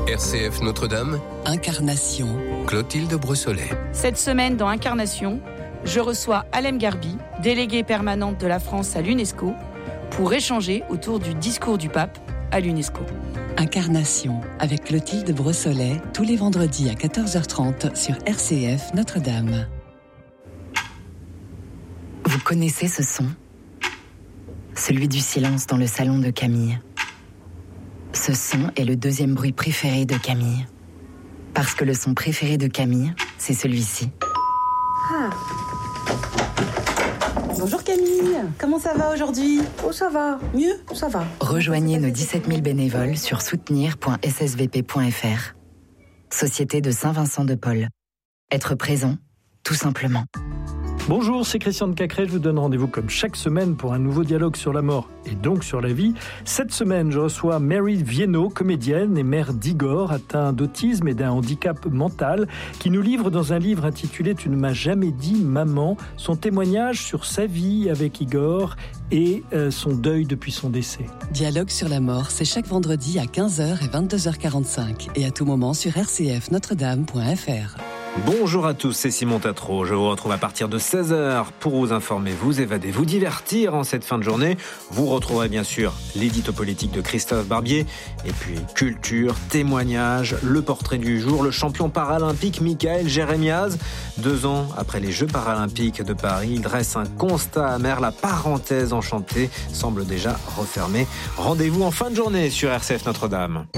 RCF Notre-Dame, Incarnation. Clotilde Brossolet. Cette semaine, dans Incarnation, je reçois Alem Garbi, déléguée permanente de la France à l'UNESCO, pour échanger autour du discours du pape à l'UNESCO. Incarnation avec Clotilde Brossolet, tous les vendredis à 14h30 sur RCF Notre-Dame. Vous connaissez ce son ? Celui du silence dans le salon de Camille. Ce son est le deuxième bruit préféré de Camille. Parce que le son préféré de Camille, c'est celui-ci. Ah. Bonjour Camille, comment ça va aujourd'hui ? Oh ça va, mieux, ça va. Rejoignez nos 17 000 bénévoles sur soutenir.ssvp.fr. Société de Saint-Vincent de Paul. Être présent, tout simplement. Bonjour, c'est Christian de Cacré, je vous donne rendez-vous comme chaque semaine pour un nouveau dialogue sur la mort et donc sur la vie. Cette semaine, je reçois Mary Viennot, comédienne et mère d'Igor, atteint d'autisme et d'un handicap mental, qui nous livre dans un livre intitulé « Tu ne m'as jamais dit maman » son témoignage sur sa vie avec Igor et son deuil depuis son décès. Dialogue sur la mort, c'est chaque vendredi à 15h et 22h45 et à tout moment sur rcfnotredame.fr. Bonjour à tous, c'est Simon Tatro. Je vous retrouve à partir de 16h pour vous informer, vous évader, vous divertir en cette fin de journée. Vous retrouverez bien sûr l'édito politique de Christophe Barbier. Et puis culture, témoignages, le portrait du jour, le champion paralympique Michael Jérémiaz. 2 ans après les Jeux paralympiques de Paris, il dresse un constat amer. La parenthèse enchantée semble déjà refermée. Rendez-vous en fin de journée sur RCF Notre-Dame.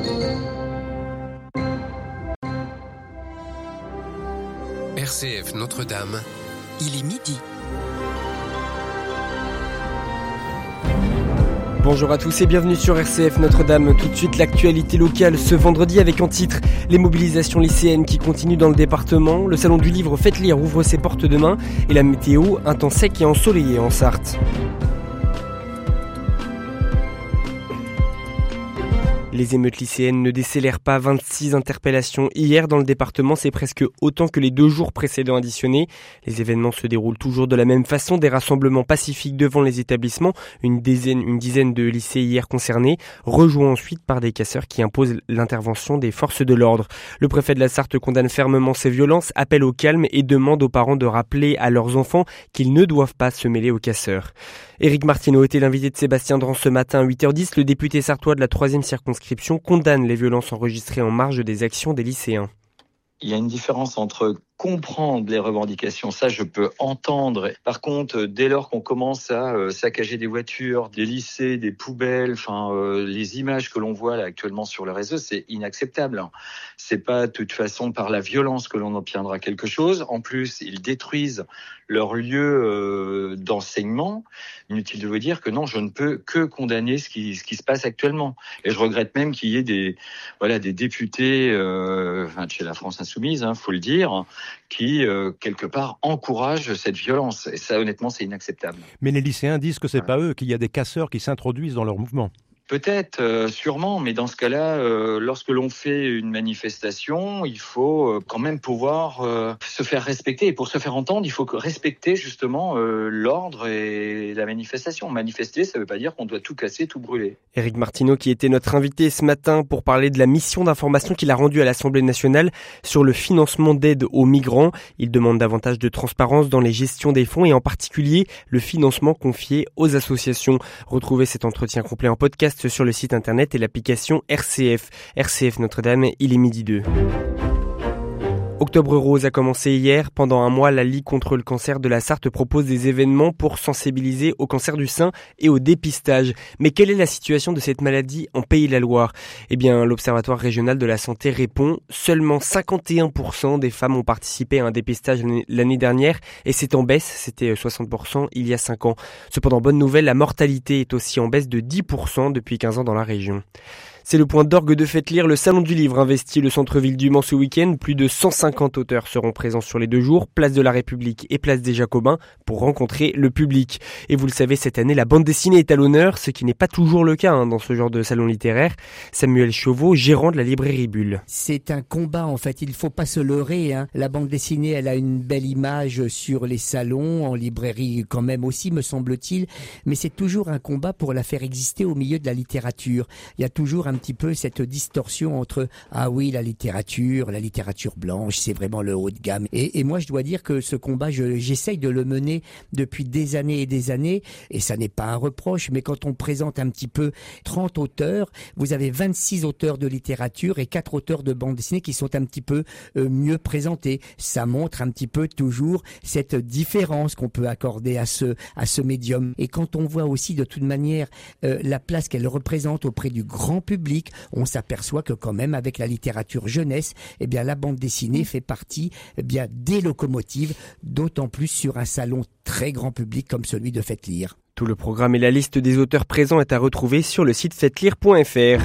RCF Notre-Dame, il est midi. Bonjour à tous et bienvenue sur RCF Notre-Dame. Tout de suite l'actualité locale ce vendredi avec en titre les mobilisations lycéennes qui continuent dans le département. Le salon du livre Faites Lire ouvre ses portes demain et la météo, un temps sec et ensoleillé en Sarthe. Les émeutes lycéennes ne décélèrent pas, 26 interpellations hier dans le département, c'est presque autant que les 2 jours précédents additionnés. Les événements se déroulent toujours de la même façon, des rassemblements pacifiques devant les établissements, une dizaine de lycées hier concernés, rejoints ensuite par des casseurs qui imposent l'intervention des forces de l'ordre. Le préfet de la Sarthe condamne fermement ces violences, appelle au calme et demande aux parents de rappeler à leurs enfants qu'ils ne doivent pas se mêler aux casseurs. Éric Martineau était l'invité de Sébastien Dran ce matin à 8h10. Le député sartois de la 3e circonscription condamne les violences enregistrées en marge des actions des lycéens. Il y a une différence entre comprendre les revendications, ça je peux entendre. Par contre, dès lors qu'on commence à saccager des voitures, des lycées, des poubelles, les images que l'on voit là actuellement sur le réseau, c'est inacceptable. C'est pas de toute façon par la violence que l'on obtiendra quelque chose. En plus, ils détruisent leur lieu d'enseignement. Inutile de vous dire que non, je ne peux que condamner ce qui se passe actuellement. Et je regrette même qu'il y ait des députés chez la France Insoumise, faut le dire, qui, quelque part, encouragent cette violence. Et ça, honnêtement, c'est inacceptable. Mais les lycéens disent que c'est pas eux, qu'il y a des casseurs qui s'introduisent dans leur mouvement. Peut-être, sûrement, mais dans ce cas-là, lorsque l'on fait une manifestation, il faut quand même pouvoir se faire respecter. Et pour se faire entendre, il faut respecter justement l'ordre et la manifestation. Manifester, ça ne veut pas dire qu'on doit tout casser, tout brûler. Éric Martineau qui était notre invité ce matin pour parler de la mission d'information qu'il a rendue à l'Assemblée nationale sur le financement d'aide aux migrants. Il demande davantage de transparence dans les gestions des fonds et en particulier le financement confié aux associations. Retrouvez cet entretien complet en podcast sur le site internet et l'application RCF. RCF Notre-Dame, il est midi 2. Octobre Rose a commencé hier. Pendant un mois, la Ligue contre le cancer de la Sarthe propose des événements pour sensibiliser au cancer du sein et au dépistage. Mais quelle est la situation de cette maladie en Pays de la Loire ? Eh bien, l'Observatoire régional de la santé répond « Seulement 51% des femmes ont participé à un dépistage l'année dernière et c'est en baisse, c'était 60% il y a 5 ans. Cependant, bonne nouvelle, la mortalité est aussi en baisse de 10% depuis 15 ans dans la région. C'est le point d'orgue de Faites Lire. Le Salon du Livre investit le centre-ville du Mans ce week-end. Plus de 150 auteurs seront présents sur les 2 jours, place de la République et place des Jacobins, pour rencontrer le public. Et vous le savez, cette année, la bande dessinée est à l'honneur, ce qui n'est pas toujours le cas dans ce genre de salon littéraire. Samuel Chauveau, gérant de la librairie Bulle. C'est un combat en fait, il ne faut pas se leurrer. La bande dessinée, elle a une belle image sur les salons, en librairie quand même aussi, me semble-t-il. Mais c'est toujours un combat pour la faire exister au milieu de la littérature. Il y a toujours un petit peu cette distorsion entre ah oui la littérature blanche c'est vraiment le haut de gamme et moi je dois dire que ce combat j'essaye de le mener depuis des années et ça n'est pas un reproche, mais quand on présente un petit peu 30 auteurs, vous avez 26 auteurs de littérature et 4 auteurs de bande dessinée qui sont un petit peu mieux présentés. Ça montre un petit peu toujours cette différence qu'on peut accorder à ce médium. Et quand on voit aussi de toute manière la place qu'elle représente auprès du grand public, on s'aperçoit que quand même avec la littérature jeunesse, eh bien la bande dessinée fait partie des locomotives, d'autant plus sur un salon très grand public comme celui de Faites Lire. Tout le programme et la liste des auteurs présents est à retrouver sur le site faites-lire.fr.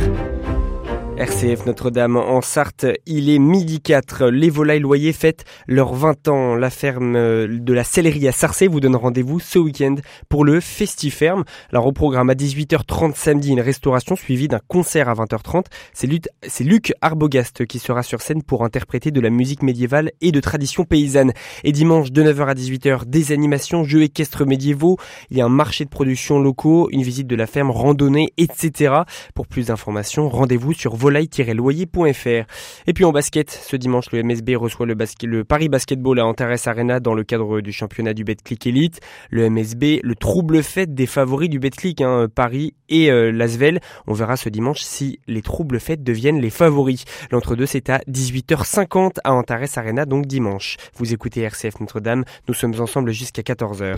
RCF Notre-Dame en Sarthe, il est 12h04. Les volailles loyers fêtent leurs 20 ans. La ferme de la Sellerie à Sarcey vous donne rendez-vous ce week-end pour le Festiferme. Alors au programme à 18h30 samedi, une restauration suivie d'un concert à 20h30. C'est Luc Arbogast qui sera sur scène pour interpréter de la musique médiévale et de tradition paysanne. Et dimanche de 9h à 18h, des animations, jeux équestres médiévaux. Il y a un marché de production locaux, une visite de la ferme, randonnée, etc. Pour plus d'informations, rendez-vous sur volaille-loyer.fr. Et puis en basket, ce dimanche, le MSB reçoit le Paris Basketball à Antares Arena dans le cadre du championnat du Betclic Elite. Le MSB, le trouble fête des favoris du Betclic, Paris et l'Asvel. On verra ce dimanche si les troubles fêtes deviennent les favoris. L'entre-deux, c'est à 18h50 à Antares Arena, donc dimanche. Vous écoutez RCF Notre-Dame, nous sommes ensemble jusqu'à 14h.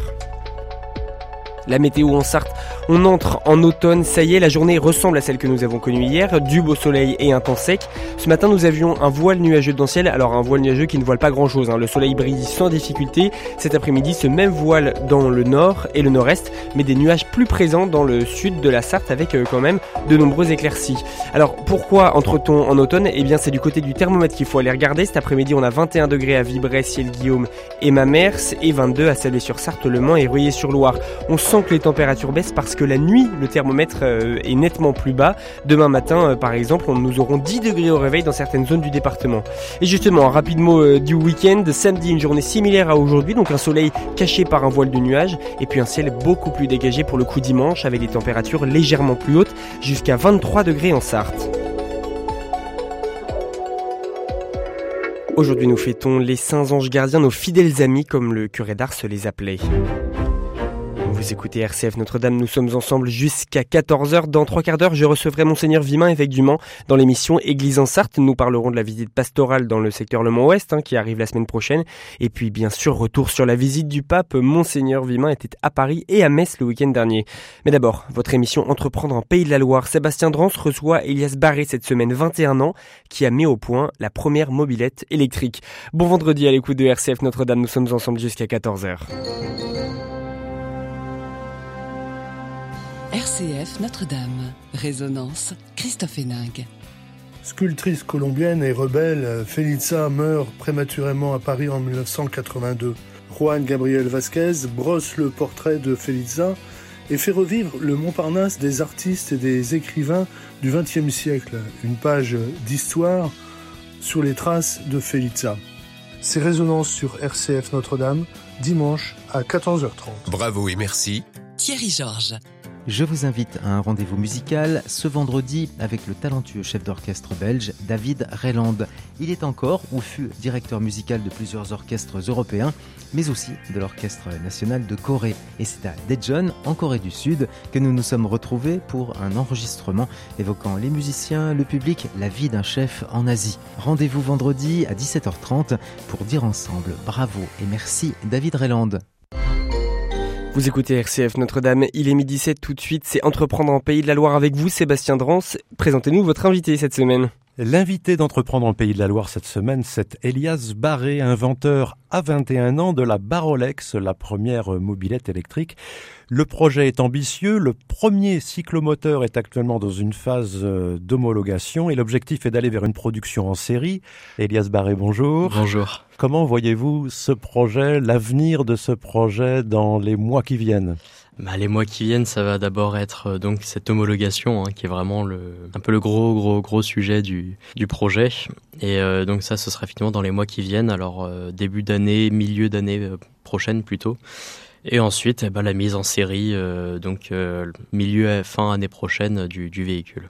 La météo en Sarthe, on entre en automne, ça y est, la journée ressemble à celle que nous avons connue hier, du beau soleil et un temps sec. Ce matin, nous avions un voile nuageux dans le ciel, alors un voile nuageux qui ne voile pas grand-chose, le soleil brille sans difficulté. Cet après-midi, ce même voile dans le nord et le nord-est, mais des nuages plus présents dans le sud de la Sarthe avec quand même de nombreuses éclaircies. Alors pourquoi entre-t-on en automne ? Eh bien c'est du côté du thermomètre qu'il faut aller regarder. Cet après-midi, on a 21 degrés à Vibray, Ciel-Guillaume et Mamers et 22 à Salé-sur-Sarthe, Le Mans et Rueil-sur-Loire. On sent que les températures baissent parce que la nuit, le thermomètre est nettement plus bas. Demain matin, par exemple, nous aurons 10 degrés au réveil dans certaines zones du département. Et justement, un rapide mot du week-end. Samedi, une journée similaire à aujourd'hui, donc un soleil caché par un voile de nuages, et puis un ciel beaucoup plus dégagé pour le coup dimanche, avec des températures légèrement plus hautes, jusqu'à 23 degrés en Sarthe. Aujourd'hui, nous fêtons les saints anges gardiens, nos fidèles amis, comme le curé d'Ars les appelait. Vous écoutez RCF Notre-Dame, nous sommes ensemble jusqu'à 14h. Dans 3 quarts d'heure, je recevrai Monseigneur Vimin, évêque du Mans, dans l'émission Église en Sarthe. Nous parlerons de la visite pastorale dans le secteur Le Mans-Ouest, qui arrive la semaine prochaine. Et puis, bien sûr, retour sur la visite du pape. Monseigneur Vimin était à Paris et à Metz le week-end dernier. Mais d'abord, votre émission Entreprendre en Pays de la Loire. Sébastien Drance reçoit Elias Barré cette semaine, 21 ans, qui a mis au point la première mobilette électrique. Bon vendredi à l'écoute de RCF Notre-Dame, nous sommes ensemble jusqu'à 14h. RCF Notre-Dame. Résonance, Christophe Héningue. Sculptrice colombienne et rebelle, Felitza meurt prématurément à Paris en 1982. Juan Gabriel Vázquez brosse le portrait de Felitza et fait revivre le Montparnasse des artistes et des écrivains du XXe siècle. Une page d'histoire sur les traces de Felitza. C'est Résonance sur RCF Notre-Dame, dimanche à 14h30. Bravo et merci. Thierry Georges. Je vous invite à un rendez-vous musical ce vendredi avec le talentueux chef d'orchestre belge David Reiland. Il est encore ou fut directeur musical de plusieurs orchestres européens, mais aussi de l'Orchestre national de Corée. Et c'est à Daejeon, en Corée du Sud, que nous nous sommes retrouvés pour un enregistrement évoquant les musiciens, le public, la vie d'un chef en Asie. Rendez-vous vendredi à 17h30 pour dire ensemble bravo et merci David Reiland. Vous écoutez RCF Notre-Dame, il est 12h07 tout de suite, c'est Entreprendre en Pays de la Loire avec vous, Sébastien Drance. Présentez-nous votre invité cette semaine. L'invité d'Entreprendre en Pays de la Loire cette semaine, c'est Elias Barré, inventeur à 21 ans de la Barolex, la première mobilette électrique. Le projet est ambitieux, le premier cyclomoteur est actuellement dans une phase d'homologation et l'objectif est d'aller vers une production en série. Elias Barré, bonjour. Bonjour. Comment voyez-vous ce projet, l'avenir de ce projet dans les mois qui viennent ? Les mois qui viennent, ça va d'abord être donc cette homologation qui est vraiment un peu le gros sujet du projet. Et donc ça, ce sera effectivement dans les mois qui viennent. Alors début d'année, milieu d'année prochaine plutôt. Et ensuite, la mise en série, milieu à fin année prochaine du véhicule.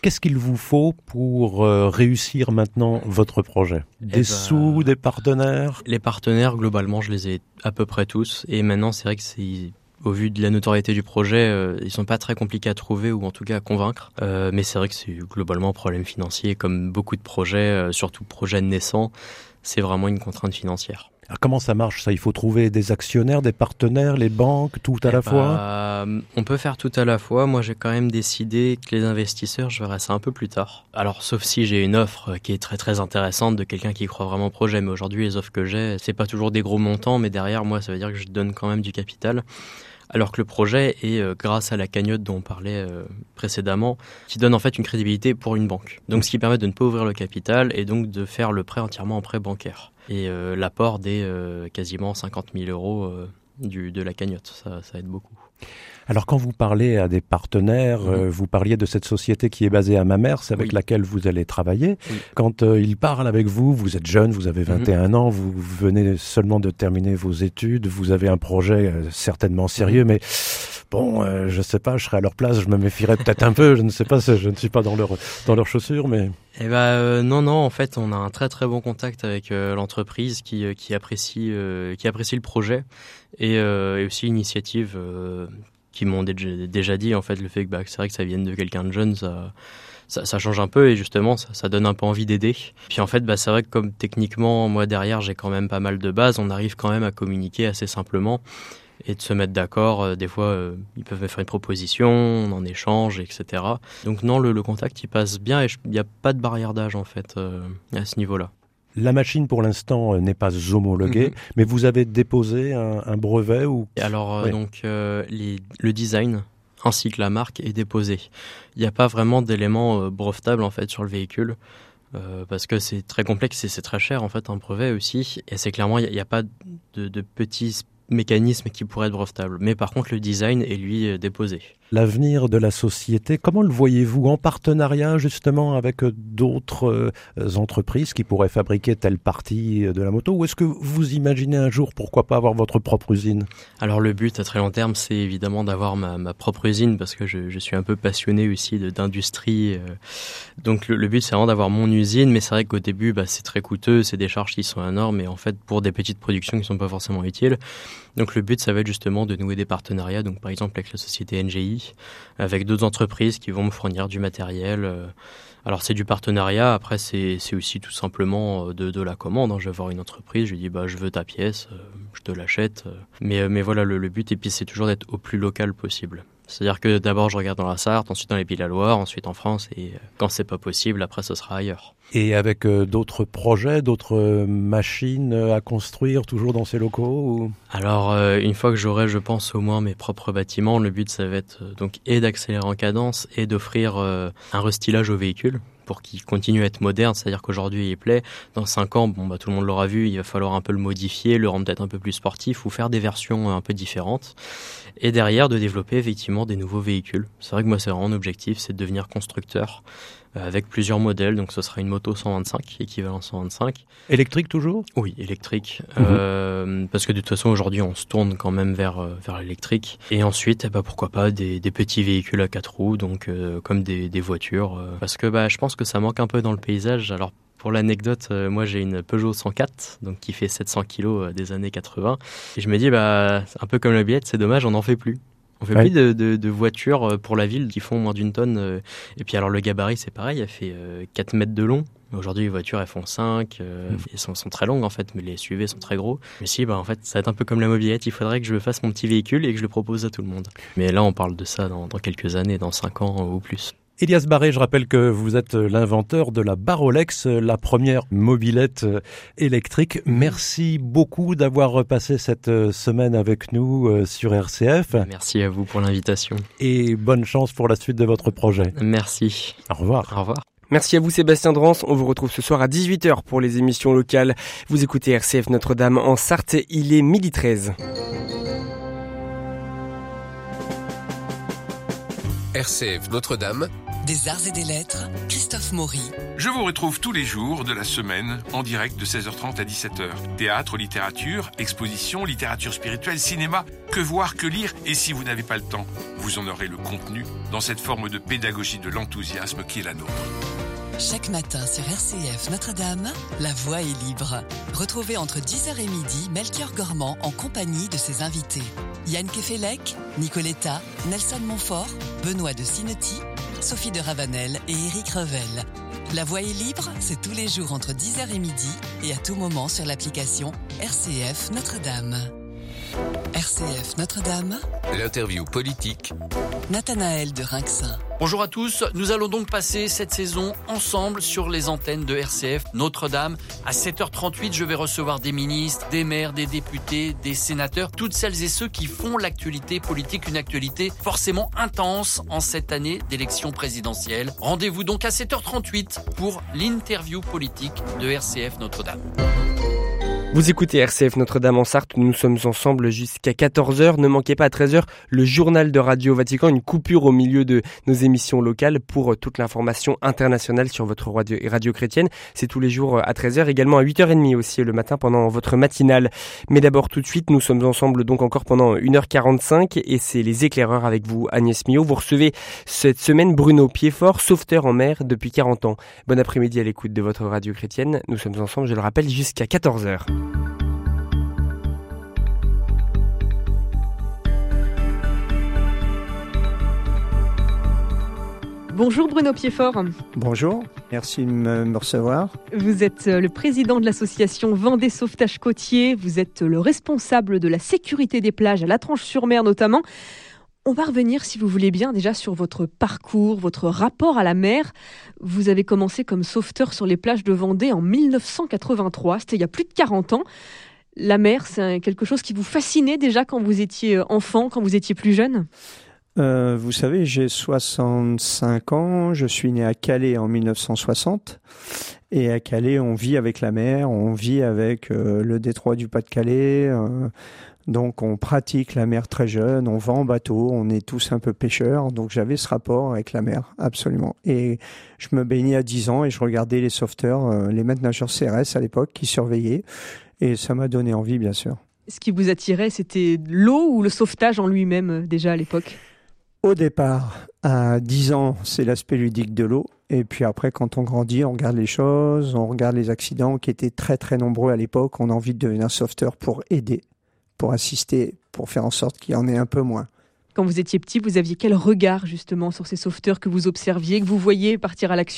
Qu'est-ce qu'il vous faut pour réussir maintenant votre projet? Des sous, des partenaires? Les partenaires, globalement, je les ai à peu près tous. Et maintenant, c'est vrai que au vu de la notoriété du projet, ils sont pas très compliqués à trouver ou en tout cas à convaincre. Mais c'est vrai que c'est globalement un problème financier, comme beaucoup de projets, surtout projets naissants, c'est vraiment une contrainte financière. Alors comment ça marche ça? Il faut trouver des actionnaires, des partenaires, les banques, tout à la fois? On peut faire tout à la fois. Moi, j'ai quand même décidé que les investisseurs, je verrai ça un peu plus tard. Alors, sauf si j'ai une offre qui est très très intéressante de quelqu'un qui croit vraiment au projet. Mais aujourd'hui, les offres que j'ai, c'est pas toujours des gros montants, mais derrière, moi, ça veut dire que je donne quand même du capital. Alors que le projet est, grâce à la cagnotte dont on parlait précédemment, qui donne en fait une crédibilité pour une banque. Donc ce qui permet de ne pas ouvrir le capital et donc de faire le prêt entièrement en prêt bancaire. Et l'apport des quasiment 50 000 euros de la cagnotte, ça aide beaucoup. Alors quand vous parlez à des partenaires, vous parliez de cette société qui est basée à Mamers, avec laquelle vous allez travailler. Quand ils parlent avec vous, vous êtes jeune, vous avez 21 ans, vous venez seulement de terminer vos études, vous avez un projet certainement sérieux, mais bon, je sais pas, je serais à leur place, je me méfierais peut-être un peu, je ne sais pas, je ne suis pas dans leurs chaussures, mais... Non, en fait, on a un très très bon contact avec l'entreprise qui apprécie le projet et aussi l'initiative qui m'ont déjà dit en fait le fait que c'est vrai que ça vienne de quelqu'un de jeune, ça change un peu et justement ça donne un peu envie d'aider. Puis en fait c'est vrai que comme techniquement moi derrière j'ai quand même pas mal de bases, on arrive quand même à communiquer assez simplement et de se mettre d'accord. Des fois ils peuvent me faire une proposition, on en échange, etc. Donc non, le contact il passe bien et il n'y a pas de barrière d'âge en fait à ce niveau-là. La machine, pour l'instant, n'est pas homologuée, mais vous avez déposé un brevet ou... Alors, le design ainsi que la marque est déposé. Il n'y a pas vraiment d'éléments brevetables, en fait, sur le véhicule, parce que c'est très complexe et c'est très cher, en fait, un brevet aussi. Et c'est clairement, il n'y a pas de petits mécanismes qui pourraient être brevetables. Mais par contre, le design est, lui, déposé. L'avenir de la société, comment le voyez-vous? En partenariat justement avec d'autres entreprises qui pourraient fabriquer telle partie de la moto, ou est-ce que vous imaginez un jour, pourquoi pas, avoir votre propre usine? Alors le but à très long terme, c'est évidemment d'avoir ma propre usine, parce que je suis un peu passionné aussi d'industrie. Donc le but, c'est vraiment d'avoir mon usine, mais c'est vrai qu'au début, c'est très coûteux, c'est des charges qui sont énormes, et en fait pour des petites productions qui ne sont pas forcément utiles. Donc le but, ça va être justement de nouer des partenariats, donc par exemple avec la société NGI, avec d'autres entreprises qui vont me fournir du matériel. Alors c'est du partenariat, après c'est aussi tout simplement de la commande. Je vais voir une entreprise, je lui dis je veux ta pièce, je te l'achète. Mais voilà le but, et puis c'est toujours d'être au plus local possible. C'est-à-dire que d'abord je regarde dans la Sarthe, ensuite dans les Pays de la Loire, ensuite en France, et quand c'est pas possible, après ce sera ailleurs. Et avec d'autres projets, d'autres machines à construire toujours dans ces locaux ou... Alors une fois que j'aurai, je pense, au moins mes propres bâtiments, le but ça va être donc et d'accélérer en cadence et d'offrir un restylage au véhicule pour qu'il continue à être moderne, c'est-à-dire qu'aujourd'hui il plaît, dans 5 ans, tout le monde l'aura vu, il va falloir un peu le modifier, le rendre peut-être un peu plus sportif ou faire des versions un peu différentes. Et derrière, de développer effectivement des nouveaux véhicules. C'est vrai que moi, c'est vraiment mon objectif, c'est de devenir constructeur avec plusieurs modèles. Donc, ce sera une moto 125, équivalent 125. Électrique toujours ? Oui, électrique. Parce que de toute façon, aujourd'hui, on se tourne quand même vers l'électrique. Et ensuite, pourquoi pas des petits véhicules à 4 roues, donc comme des voitures. Parce que je pense que ça manque un peu dans le paysage. Alors, pour l'anecdote, moi j'ai une Peugeot 104, donc qui fait 700 kg des années 80. Et je me dis, un peu comme la Biette, c'est dommage, on n'en fait plus. On fait plus de voitures pour la ville qui font moins d'une tonne. Et puis alors le gabarit, c'est pareil, elle fait 4 mètres de long. Aujourd'hui, les voitures, elles font 5. Elles sont très longues en fait, mais les SUV sont très gros. Mais si, en fait, ça va être un peu comme la mobilette. Il faudrait que je fasse mon petit véhicule et que je le propose à tout le monde. Mais là, on parle de ça dans quelques années, dans 5 ans ou plus. Elias Barré, je rappelle que vous êtes l'inventeur de la Barolex, la première mobilette électrique. Merci beaucoup d'avoir repassé cette semaine avec nous sur RCF. Merci à vous pour l'invitation. Et bonne chance pour la suite de votre projet. Merci. Au revoir. Au revoir. Merci à vous Sébastien Drance, on vous retrouve ce soir à 18h pour les émissions locales. Vous écoutez RCF Notre-Dame en Sarthe, il est 12h13. RCF Notre-Dame, Des arts et des lettres, Christophe Maury. Je vous retrouve tous les jours de la semaine en direct de 16h30 à 17h. Théâtre, littérature, exposition, littérature spirituelle, cinéma, que voir, que lire. Et si vous n'avez pas le temps, vous en aurez le contenu dans cette forme de pédagogie de l'enthousiasme qui est la nôtre. Chaque matin sur RCF Notre-Dame, la voix est libre. Retrouvez entre 10h et midi Melchior Gormand en compagnie de ses invités. Yann Kefelec, Nicoletta, Nelson Montfort, Benoît de Sinetti, Sophie de Ravanel et Éric Revel. La voix est libre, c'est tous les jours entre 10h et midi et à tout moment sur l'application RCF Notre-Dame. RCF Notre-Dame, l'interview politique. Nathanaël de Rinxin. Bonjour à tous, nous allons donc passer cette saison ensemble sur les antennes de RCF Notre-Dame. À 7h38, je vais recevoir des ministres, des maires, des députés, des sénateurs, toutes celles et ceux qui font l'actualité politique, une actualité forcément intense en cette année d'élection présidentielle. Rendez-vous donc à 7h38 pour l'interview politique de RCF Notre-Dame. Vous écoutez RCF Notre-Dame en Sarthe, nous sommes ensemble jusqu'à 14h. Ne manquez pas à 13h le journal de Radio Vatican, une coupure au milieu de nos émissions locales pour toute l'information internationale sur votre radio chrétienne. C'est tous les jours à 13h, également à 8h30 aussi le matin pendant votre matinale. Mais d'abord tout de suite, nous sommes ensemble donc encore pendant 1h45 et c'est les éclaireurs avec vous Agnès Millot. Vous recevez cette semaine Bruno Piedfort, sauveteur en mer depuis 40 ans. Bon après-midi à l'écoute de votre radio chrétienne. Nous sommes ensemble, je le rappelle, jusqu'à 14h. Bonjour Bruno Piedfort. Bonjour, merci de me recevoir. Vous êtes le président de l'association Vendée Sauvetage Côtier, vous êtes le responsable de la sécurité des plages à La Tranche-sur-Mer notamment. On va revenir, si vous voulez bien, déjà sur votre parcours, votre rapport à la mer. Vous avez commencé comme sauveteur sur les plages de Vendée en 1983, c'était il y a plus de 40 ans. La mer, c'est quelque chose qui vous fascinait déjà quand vous étiez enfant, quand vous étiez plus jeune ? Vous savez, j'ai 65 ans, je suis né à Calais en 1960 et à Calais on vit avec la mer, on vit avec le détroit du Pas-de-Calais, donc on pratique la mer très jeune, on va en bateau, on est tous un peu pêcheurs, donc j'avais ce rapport avec la mer, absolument. Et je me baignais à 10 ans et je regardais les sauveteurs, les maîtres nageurs CRS à l'époque qui surveillaient et ça m'a donné envie bien sûr. Ce qui vous attirait, c'était l'eau ou le sauvetage en lui-même déjà à l'époque ? Au départ, à 10 ans, c'est l'aspect ludique de l'eau. Et puis après, quand on grandit, on regarde les choses, on regarde les accidents qui étaient très très nombreux à l'époque. On a envie de devenir sauveteur pour aider, pour assister, pour faire en sorte qu'il y en ait un peu moins. Quand vous étiez petit, vous aviez quel regard justement sur ces sauveteurs que vous observiez, que vous voyiez partir à l'action ?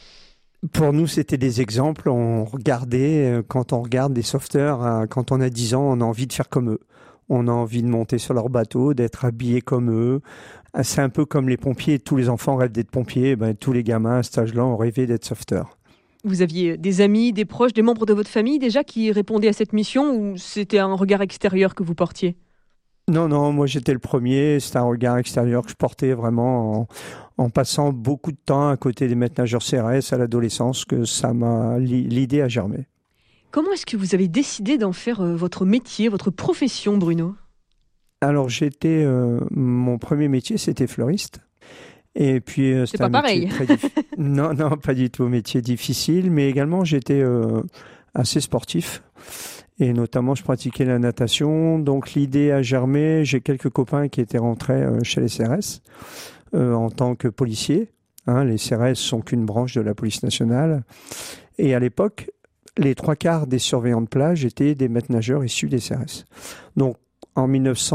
Pour nous, c'était des exemples. On regardait, quand on regarde des sauveteurs, quand on a 10 ans, on a envie de faire comme eux. On a envie de monter sur leur bateau, d'être habillés comme eux. C'est un peu comme les pompiers. Tous les enfants rêvent d'être pompiers. Tous les gamins à cet âge-là ont rêvé d'être sauveteurs. Vous aviez des amis, des proches, des membres de votre famille déjà qui répondaient à cette mission ou c'était un regard extérieur que vous portiez ? Non, moi j'étais le premier. C'était un regard extérieur que je portais vraiment en passant beaucoup de temps à côté des maîtres nageurs CRS à l'adolescence que l'idée a germé. Comment est-ce que vous avez décidé d'en faire votre métier, votre profession, Bruno ? Alors, mon premier métier, c'était fleuriste. Et puis, c'est pas pareil. Non, pas du tout. Métier difficile, mais également, j'étais assez sportif. Et notamment, je pratiquais la natation. Donc, l'idée a germé. J'ai quelques copains qui étaient rentrés chez les CRS en tant que policiers. Les CRS sont qu'une branche de la police nationale. Et à l'époque, les 3/4 des surveillants de plage étaient des maîtres nageurs issus des CRS. Donc, en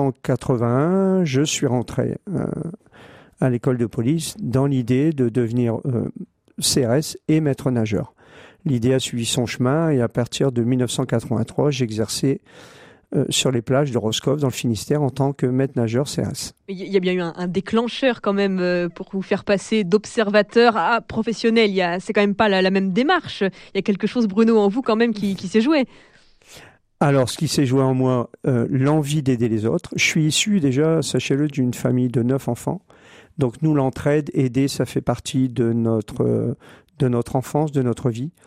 1981, je suis rentré à l'école de police dans l'idée de devenir CRS et maître nageur. L'idée a suivi son chemin et à partir de 1983, j'exerçais sur les plages de Roscoff dans le Finistère en tant que maître nageur CRS. Il y a bien eu un déclencheur quand même pour vous faire passer d'observateur à professionnel. C'est quand même pas la même démarche. Il y a quelque chose, Bruno, en vous quand même qui s'est joué. Alors, ce qui s'est joué en moi, l'envie d'aider les autres. Je suis issu déjà, sachez-le, d'une famille de 9 enfants. Donc nous, l'entraide, aider, ça fait partie de notre enfance, de notre vie.